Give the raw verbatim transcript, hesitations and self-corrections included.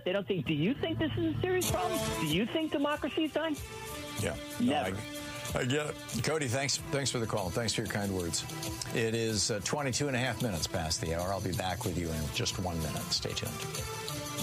They don't think, do you think this is a serious problem? Do you think democracy is dying? Yeah. Never. No, I, I get it. Cody, thanks, thanks for the call. Thanks for your kind words. It is uh, twenty-two and a half minutes past the hour. I'll be back with you in just one minute. Stay tuned.